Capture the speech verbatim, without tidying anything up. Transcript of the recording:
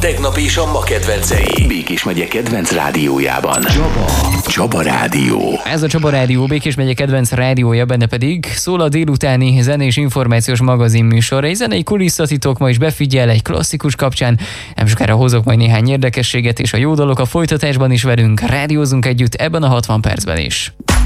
tegnap és a ma kedvencei. Békés megye kedvenc rádiójában. Csaba. Csaba Rádió. Ez a Csaba Rádió, Békés megye kedvenc rádiója, benne pedig szól a délutáni zenés információs magazin műsor. Egy zenei kulisszatitok ma is befigyel egy klasszikus kapcsán. Nem sokára hozok majd néhány érdekességet, és a jó dalok a folytatásban is velünk. Rádiózunk együtt ebben a hatvan percben is.